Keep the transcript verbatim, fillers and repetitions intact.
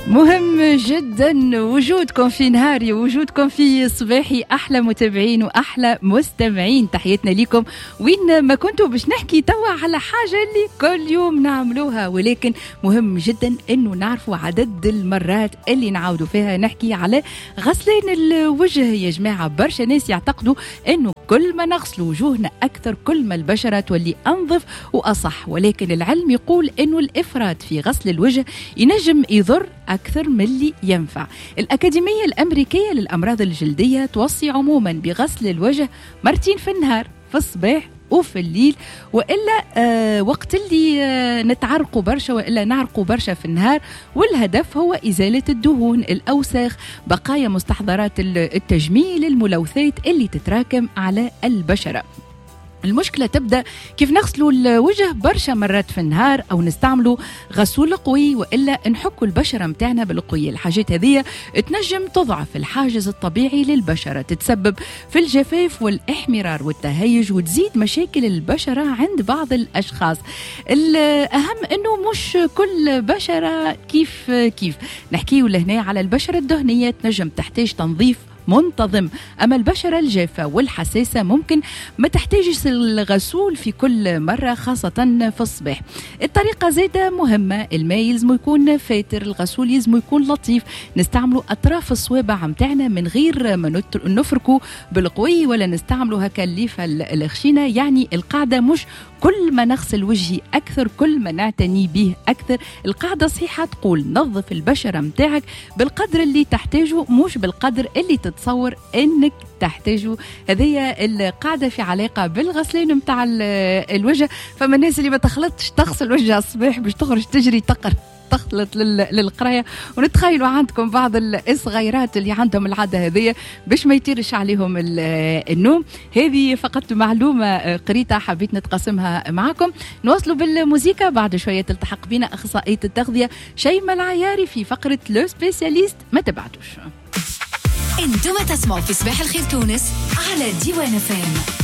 مهم جدا وجودكم في نهاري، وجودكم في صباحي. أحلى متابعين وأحلى مستمعين، تحياتنا لكم وين ما كنتوا. باش نحكي توا على حاجة اللي كل يوم نعملوها، ولكن مهم جدا أنه نعرفوا عدد المرات اللي نعاودوا فيها نحكي على غسلين الوجه. يا جماعة برشا ناس يعتقدوا أنه كل ما نغسل وجوهنا أكثر كل ما البشرة تولي أنظف وأصح، ولكن العلم يقول أنه الإفراط في غسل الوجه ينجم يضر أكثر من اللي ينفع. الأكاديمية الأمريكية للأمراض الجلدية توصي عموما بغسل الوجه مرتين في النهار، في الصباح وفي الليل، وإلا آه وقت اللي آه نتعرقوا برشا وإلا نعرقوا برشا في النهار. والهدف هو إزالة الدهون، الأوساخ، بقايا مستحضرات التجميل، الملوثات اللي تتراكم على البشرة. المشكلة تبدأ كيف نغسلوا الوجه برشا مرات في النهار، أو نستعملوا غسول قوي، وإلا نحكوا البشرة متاعنا بالقوية. الحاجات هذه تنجم تضعف الحاجز الطبيعي للبشرة، تتسبب في الجفاف والإحمرار والتهيج، وتزيد مشاكل البشرة عند بعض الأشخاص. الأهم أنه مش كل بشرة كيف كيف. نحكيه لهنا على البشرة الدهنية، تنجم تحتاج تنظيف منتظم، أما البشرة الجافة والحساسة ممكن ما تحتاجش الغسول في كل مرة، خاصة في الصباح. الطريقة زيادة مهمة، الماء يلزم يكون فاتر، الغسول يلزم يكون لطيف، نستعملوا أطراف الصوابع متاعنا من غير ما نفركوا بالقوي ولا نستعملوا هكا الليفة الخشينة. يعني القاعدة مش كل ما نغسل وجهي أكثر كل ما نعتني به أكثر. القاعدة صحيحة تقول نظف البشرة متاعك بالقدر اللي تحتاجه، مش بالقدر اللي تتصور أنك تحتاجه. هذه القاعدة في علاقة بالغسلين متاع الوجه. فما الناس اللي ما تخلطش تغسل وجهها الصباح باش تخرج تجري تقر تخلط للقرايه، ونتخيلوا عندكم بعض الصغيرات اللي عندهم العاده هذه باش ما يطيرش عليهم النوم. هذه فقط معلومه قريتها حبيت نتقاسمها معكم. نواصلوا بالموسيقى، بعد شويه تلتحق بنا اخصائيه التغذيه شيماء العياري في فقره لو سبيسياليست. ما تبعتوش. انتم تسمعوا في صباح الخير تونس على ديوان فام.